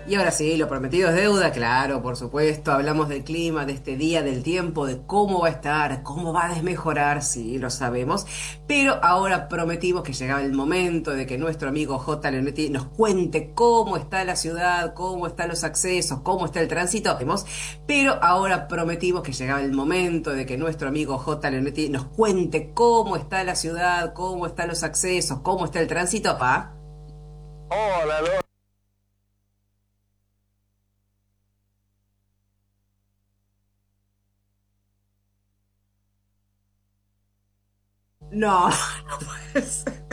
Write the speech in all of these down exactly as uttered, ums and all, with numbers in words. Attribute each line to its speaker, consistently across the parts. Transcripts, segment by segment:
Speaker 1: Y ahora sí, lo prometido es deuda, claro, por supuesto. Hablamos del clima, de este día, del tiempo, de cómo va a estar, cómo va a desmejorar, sí, lo sabemos. Pero ahora prometimos que llegaba el momento de que nuestro amigo J. Leonetti nos cuente cómo está la ciudad, cómo están los accesos, cómo está el tránsito. Pero ahora prometimos que llegaba el momento de que nuestro amigo J. Leonetti nos cuente cómo está la ciudad, cómo están los accesos, cómo está el tránsito. ¿Va?
Speaker 2: Hola, Lore.
Speaker 1: No, no puede ser.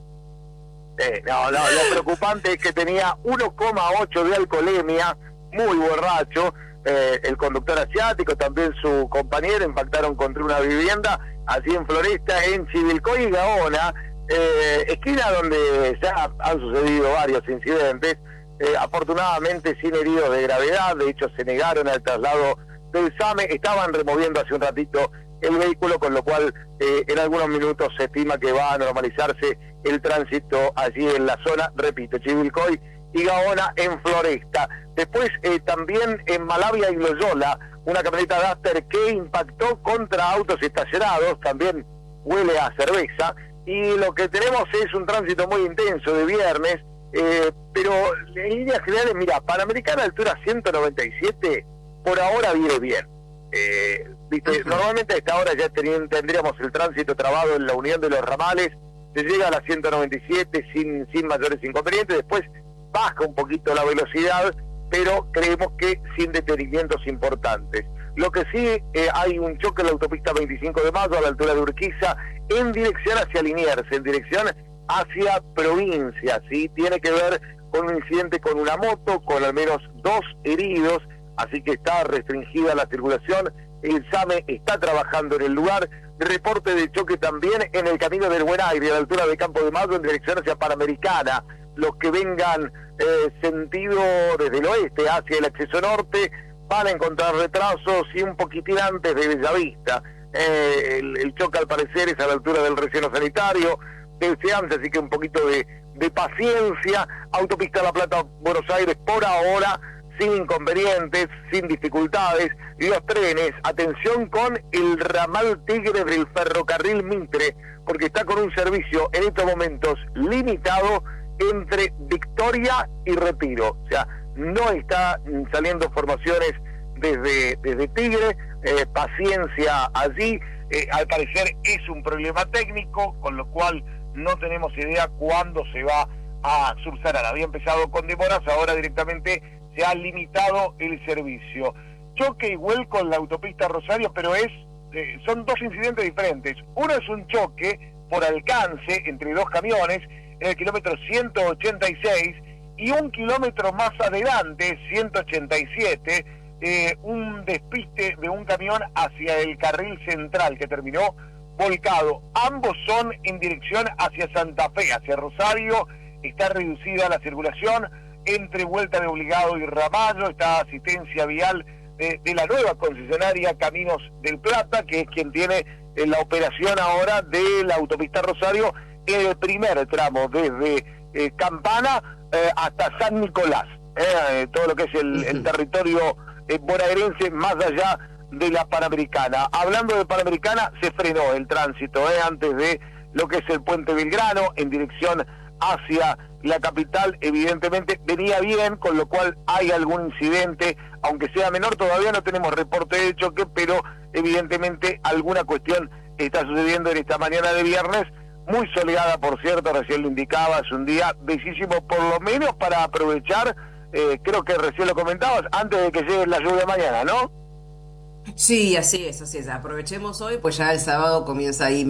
Speaker 2: Eh, no, no, lo preocupante es que tenía uno coma ocho de alcoholemia, muy borracho. Eh, el conductor asiático, también su compañero, impactaron contra una vivienda, así en Floresta, en Chivilcoy y Gaona, eh, esquina donde ya han sucedido varios incidentes, eh, afortunadamente sin heridos de gravedad. De hecho se negaron al traslado del SAME, estaban removiendo hace un ratito el vehículo, con lo cual eh, en algunos minutos se estima que va a normalizarse el tránsito allí en la zona, repito, Chivilcoy y Gaona en Floresta. Después eh, también en Malavia y Loyola, una camioneta Duster que impactó contra autos estacionados, también huele a cerveza, y lo que tenemos es un tránsito muy intenso de viernes, eh, pero en líneas generales, mira, Panamericana altura ciento noventa y siete, por ahora viene bien. Eh, ¿viste?
Speaker 1: Ajá.
Speaker 2: Normalmente a esta hora ya tenían, tendríamos el tránsito trabado en la unión de los ramales, se llega a la ciento noventa y siete sin, sin mayores inconvenientes, después baja un poquito la velocidad, pero creemos que sin detenimientos importantes. Lo que sí, eh, hay un choque en la autopista veinticinco de mayo a la altura de Urquiza, en dirección hacia Liniers, en dirección hacia provincia, ¿sí? Tiene que ver con un incidente con una moto, con al menos dos heridos, así que está restringida la circulación. El SAME está trabajando en el lugar. Reporte de choque también en el camino del Buen Aire, a la altura de Campo de Mayo, en dirección hacia Panamericana. Los que vengan eh, sentido desde el oeste hacia el acceso norte van a encontrar retrasos, y un poquitín antes de Bellavista. Eh, el, el choque al parecer es a la altura del relleno sanitario, desde antes, así que un poquito de, de paciencia. Autopista La Plata, Buenos Aires, por ahora sin inconvenientes, sin dificultades. Y los trenes, atención con el ramal Tigre del ferrocarril Mitre, porque está con un servicio en estos momentos limitado entre Victoria y Retiro. O sea, no está saliendo formaciones desde, desde Tigre. Eh, paciencia allí. Eh, al parecer es un problema técnico, con lo cual no tenemos idea cuándo se va a subsanar. Había empezado con demoras, ahora directamente se ha limitado el servicio. Choque igual con la autopista Rosario, pero es eh, son dos incidentes diferentes. Uno es un choque por alcance entre dos camiones en el kilómetro ciento ochenta y seis, y un kilómetro más adelante, ciento ochenta y siete, eh, un despiste de un camión hacia el carril central que terminó volcado. Ambos son en dirección hacia Santa Fe, hacia Rosario. Está reducida la circulación entre Vuelta de Obligado y Ramallo. Está asistencia vial de, de la nueva concesionaria Caminos del Plata, que es quien tiene eh, la operación ahora de la autopista Rosario en el primer tramo, desde eh, Campana eh, hasta San Nicolás, eh, todo lo que es el, el territorio eh, bonaerense, más allá de la Panamericana. Hablando de Panamericana, se frenó el tránsito eh, antes de lo que es el Puente Belgrano, en dirección hacia la capital. Evidentemente venía bien, con lo cual hay algún incidente, aunque sea menor. Todavía no tenemos reporte de choque, pero evidentemente alguna cuestión está sucediendo en esta mañana de viernes, muy soleada, por cierto, recién lo indicaba, es un día bellísimo, por lo menos para aprovechar, eh, creo que recién lo comentabas, antes de que llegue la lluvia mañana, ¿no?
Speaker 1: Sí, así es, así es. Aprovechemos hoy, pues ya el sábado comienza ahí